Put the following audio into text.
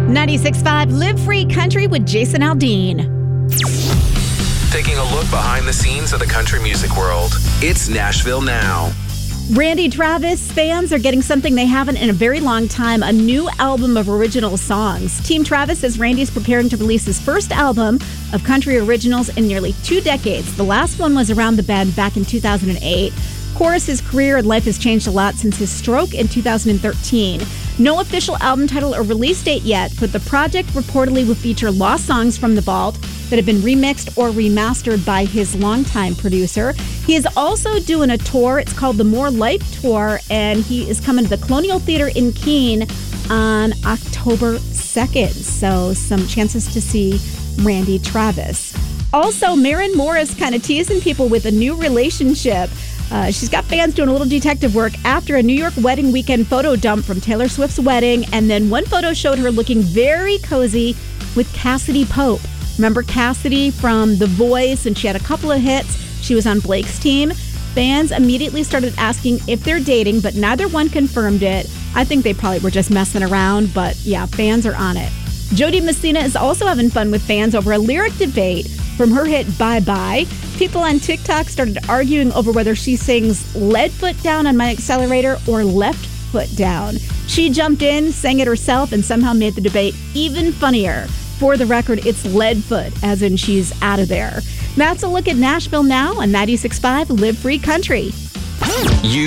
96.5 Live Free Country with Jason Aldean. Taking a look behind the scenes of the country music world. It's Nashville Now. Randy Travis fans are getting something they haven't in a very long time, a new album of original songs. Team Travis says Randy's preparing to release his first album of country originals in nearly 2 decades. The last one was Around the Bend back in 2008. Of course, his career and life has changed a lot since his stroke in 2013. No official album title or release date yet, but the project reportedly will feature lost songs from the vault that have been remixed or remastered by his longtime producer. He is also doing a tour. It's called the More Life Tour, and he is coming to the Colonial Theater in Keene on October 2nd. So some chances to see Randy Travis. Also, Maren Morris kind of teasing people with a new relationship. She's got fans doing a little detective work after a New York wedding weekend photo dump from Taylor Swift's wedding. And then one photo showed her looking very cozy with Cassidy Pope. Remember Cassidy from The Voice, and she had a couple of hits. She was on Blake's team. Fans immediately started asking if they're dating, but neither one confirmed it. I think they probably were just messing around, but yeah, fans are on it. Jody Messina is also having fun with fans over a lyric debate from her hit Bye Bye. People on TikTok started arguing over whether she sings lead foot down on my accelerator or left foot down. She jumped in, sang it herself, and somehow made the debate even funnier. For the record, it's lead foot, as in she's out of there. That's a look at Nashville Now on 96.5 Live Free Country.